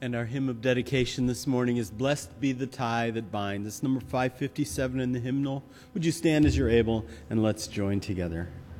And our hymn of dedication this morning is Blessed Be the Tie That Binds. It's number 557 in the hymnal. Would you stand as you're able, and let's join together.